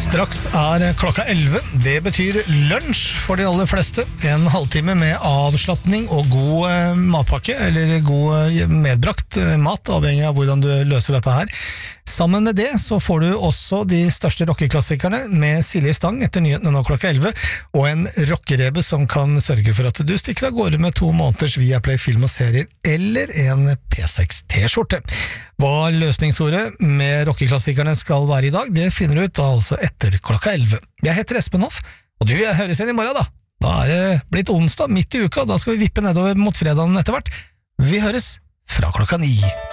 Straks klokka 11. Det betyr lunsj for de aller fleste. En halvtime med avslappning og god matpakke, eller god medbrakt mat, avhengig av hvordan du løser dette her. Sammen med det så får du også de største rockeklassikerne med Silje Stang etter nyhetene nå klokka 11, og en rockerebe som kan sørge for at du stikker av gårde med 2 måneders Viaplay film og serier, eller en P6 T-skjorte. Hva løsningsordet med rockeklassikerne skal være i dag, det finner du ut da altså etter klokka 11. Jeg heter Espen Hoff, og du høres igjen i morgen da. Da det blitt onsdag midt i uka, da skal vi vippe nedover mot fredagen etter hvert. Vi høres fra klokka 9.